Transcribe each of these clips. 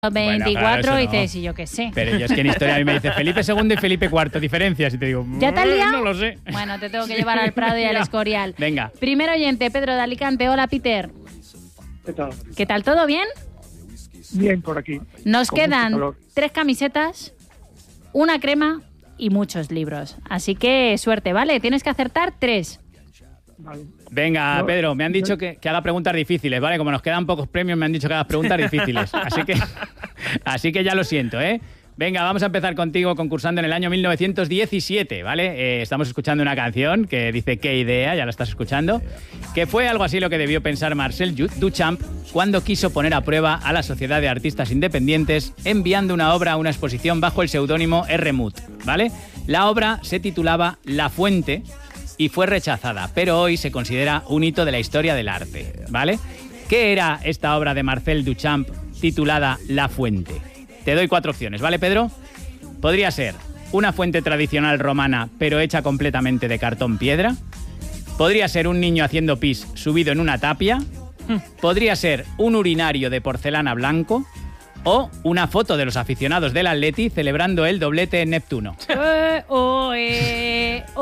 24 bueno, y no. dices, y yo qué sé. Pero yo es que en historia a mí me dice Felipe II y Felipe IV, diferencias. Y te digo, ¿Ya te has liado? No lo sé. Bueno, te tengo que llevar al Prado y al Escorial. Venga. Primer oyente, Pedro de Alicante. Hola, Peter. ¿Qué tal? ¿Qué tal? ¿Todo bien? Bien, por aquí. Nos Con mucho quedan calor. 3 camisetas, una crema y muchos libros. Así que suerte, ¿vale? Tienes que acertar 3. Vale. Venga, No, Pedro, me han dicho que haga preguntas difíciles, ¿vale? Como nos quedan pocos premios, me han dicho que hagas preguntas difíciles. Así que ya lo siento, ¿eh? Venga, vamos a empezar contigo concursando en el año 1917, ¿vale? Estamos escuchando una canción que dice qué idea, ya la estás escuchando, que fue algo así lo que debió pensar Marcel Duchamp cuando quiso poner a prueba a la Sociedad de Artistas Independientes enviando una obra a una exposición bajo el seudónimo R. Muth, ¿vale? La obra se titulaba La Fuente y fue rechazada, pero hoy se considera un hito de la historia del arte, ¿vale? ¿Qué era esta obra de Marcel Duchamp titulada La Fuente? Te doy 4 opciones, ¿vale, Pedro? Podría ser una fuente tradicional romana, pero hecha completamente de cartón piedra. Podría ser un niño haciendo pis subido en una tapia. Podría ser un urinario de porcelana blanco. O una foto de los aficionados del Atleti celebrando el doblete en Neptuno. Oe.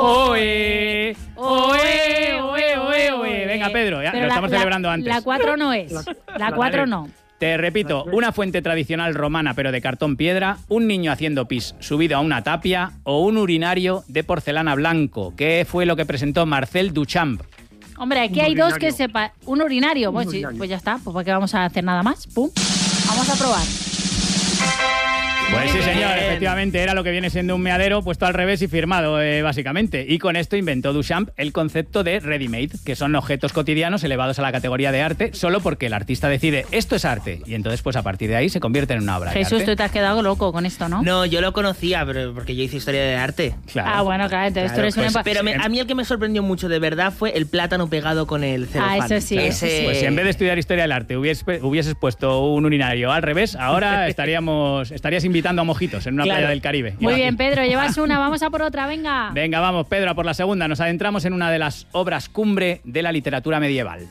Venga, Pedro, ya Pero lo estamos celebrando antes. La 4 no es. La 4 no. Te repito, una fuente tradicional romana pero de cartón piedra, un niño haciendo pis subido a una tapia o un urinario de porcelana blanco. ¿Qué fue lo que presentó Marcel Duchamp? Hombre, aquí Un hay 2 urinario. que sepa. Un urinario. Pues, sí, urinario. pues ya está. Pues ¿para qué vamos a hacer nada más? Pum. Vamos a probar. Pues sí, señor, efectivamente era lo que viene siendo un meadero puesto al revés y firmado, básicamente. Y con esto inventó Duchamp el concepto de ready-made, que son objetos cotidianos elevados a la categoría de arte solo porque el artista decide esto es arte. Y entonces, pues a partir de ahí se convierte en una obra de Jesús, arte. tú te has quedado loco con esto, ¿no? No, yo lo conocía, pero porque yo hice historia de arte. Claro. Ah, bueno, claro, entonces tú Claro, eres un pues, empa- pero a mí el que me sorprendió mucho de verdad fue el plátano pegado con el celofán. eso sí, eso sí. Pues si en vez de estudiar historia del arte hubieses puesto un urinario al revés, ahora estarías invitando a mojitos en una Claro. playa del Caribe. Muy Aquí. bien, Pedro, llevas una. Vamos a por otra, venga. Venga, vamos, Pedro, a por la segunda. Nos adentramos en una de las obras cumbre de la literatura medieval.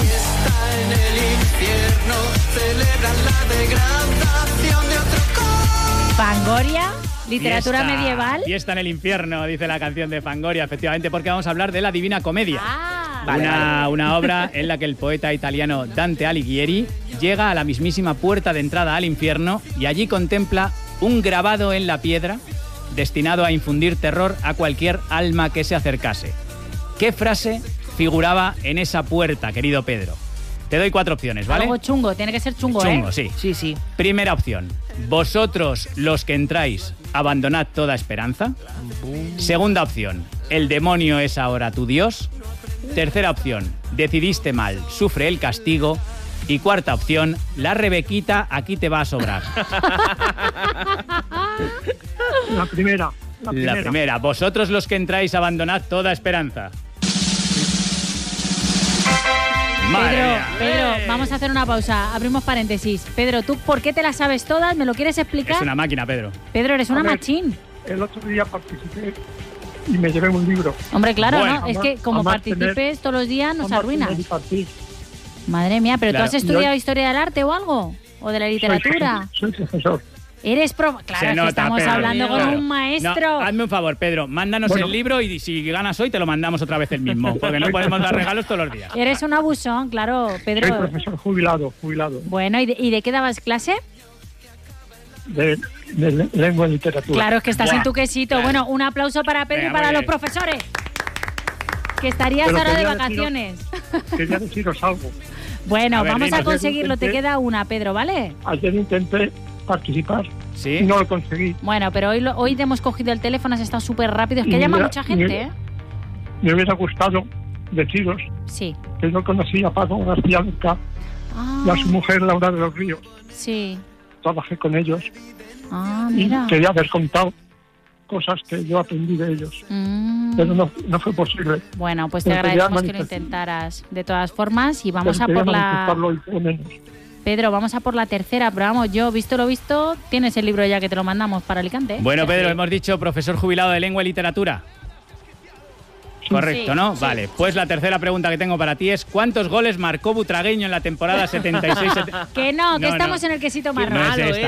Fangoria, literatura medieval. Fiesta en el infierno, dice la canción de Fangoria, efectivamente, porque vamos a hablar de la Divina Comedia. Ah, Una obra en la que el poeta italiano Dante Alighieri llega a la mismísima puerta de entrada al infierno y allí contempla un grabado en la piedra destinado a infundir terror a cualquier alma que se acercase. ¿Qué frase figuraba en esa puerta, querido Pedro? Te doy 4 opciones, ¿vale? algo chungo, tiene que ser chungo, Chungo, ¿eh? sí. Sí, sí. Primera opción. Vosotros, los que entráis, abandonad toda esperanza. Segunda opción. El demonio es ahora tu Dios. Tercera opción. Decidiste mal, sufre el castigo. Y cuarta opción. La Rebequita aquí te va a sobrar. La primera. La primera. Vosotros, los que entráis, abandonad toda esperanza. Madre mía. Pedro, vamos a hacer una pausa. Abrimos paréntesis. Pedro, ¿tú por qué te las sabes todas? ¿Me lo quieres explicar? Es una máquina, Pedro. Pedro, eres una A ver. machín. El otro día participé y me llevé un libro. Hombre, claro, Bueno, ¿no? Es que como además participes todos los días nos Además, arruinas. tener y partir. Madre mía, ¿pero Claro. tú has estudiado historia del arte o algo? ¿O de la literatura? Soy profesor. Eres Claro, Se es que nota, estamos Pedro. hablando con Claro. un maestro. No, hazme un favor, Pedro. Mándanos Bueno. el libro y si ganas hoy te lo mandamos otra vez el mismo. Porque no podemos dar regalos todos los días. Eres un abusón, claro, Soy Pedro. profesor jubilado. Bueno, ¿y de qué dabas clase? De lengua y literatura. Claro, es que estás Buah, en tu quesito. claro. Bueno, un aplauso para Pedro Venga, y para muy los bien. profesores. Que estarías Pero ahora de quería vacaciones. Quería deciros algo. Bueno, A ver, vamos a dinos. conseguirlo. Te queda una, Pedro, ¿vale? Ayer intenté participar y ¿Sí? no lo conseguí. Bueno, pero hoy te hemos cogido el teléfono, has estado súper rápido. Es que Y llama mira, mucha gente, mira. ¿eh? Me hubiera gustado deciros Sí. que yo conocí a Paco García Lorca y a su Ah, mujer Laura de los Ríos. sí. Trabajé con ellos Ah, y mira. quería haber contado cosas que yo aprendí de ellos. Mm. Pero no fue posible. Bueno, pues te Pero quería agradecemos que lo manifestar. intentaras de todas formas y vamos Pero a quería por la... manifestarlo y por lo menos. Pedro, vamos a por la tercera, pero vamos, yo, visto lo visto, tienes el libro ya que te lo mandamos para Alicante, ¿eh? Bueno, Pedro, Sí. hemos dicho profesor jubilado de lengua y literatura. Correcto, Sí, ¿no? sí. Vale, pues la tercera pregunta que tengo para ti es ¿cuántos goles marcó Butragueño en la temporada 76-77? Que no, que No, estamos no. en el quesito No es marrón. esta.